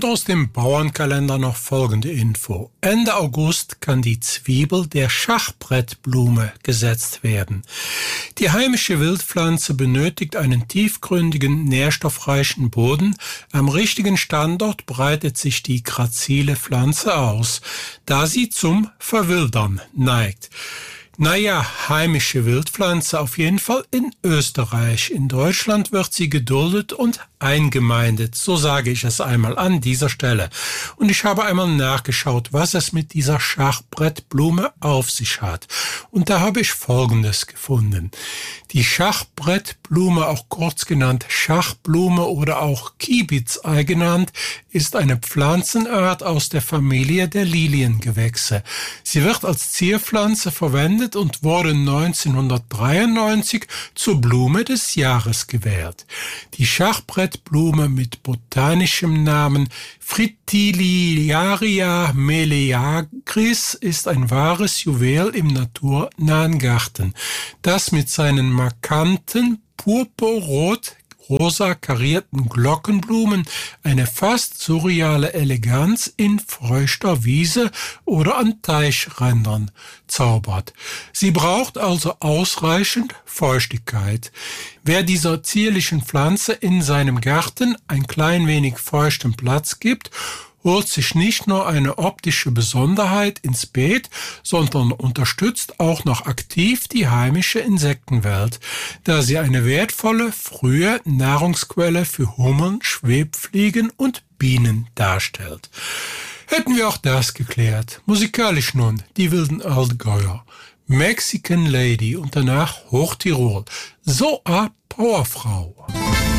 Und aus dem Bauernkalender noch folgende Info. Ende August kann die Zwiebel der Schachbrettblume gesetzt werden. Die heimische Wildpflanze benötigt einen tiefgründigen, nährstoffreichen Boden. Am richtigen Standort breitet sich die grazile Pflanze aus, da sie zum Verwildern neigt. Heimische Wildpflanze auf jeden Fall in Österreich. In Deutschland wird sie geduldet und eingemeindet. So sage ich es einmal an dieser Stelle. Und ich habe einmal nachgeschaut, was es mit dieser Schachbrettblume auf sich hat. Und da habe ich Folgendes gefunden. Die Schachbrettblume, auch kurz genannt Schachblume oder auch Kiebitzei genannt, ist eine Pflanzenart aus der Familie der Liliengewächse. Sie wird als Zierpflanze verwendet und wurde 1993 zur Blume des Jahres gewählt. Die Schachbrettblume mit botanischem Namen Fritiliaria meleagris ist ein wahres Juwel im naturnahen Garten, das mit seinen markanten purpurrot-rosa karierten Glockenblumen eine fast surreale Eleganz in feuchter Wiese oder an Teichrändern zaubert. Sie braucht also ausreichend Feuchtigkeit. Wer dieser zierlichen Pflanze in seinem Garten ein klein wenig feuchten Platz gibt, holt sich nicht nur eine optische Besonderheit ins Beet, sondern unterstützt auch noch aktiv die heimische Insektenwelt, da sie eine wertvolle, frühe Nahrungsquelle für Hummeln, Schwebfliegen und Bienen darstellt. Hätten wir auch das geklärt. Musikalisch nun, die wilden Allgäuer. Mexican Lady und danach Hochtirol. So a Powerfrau.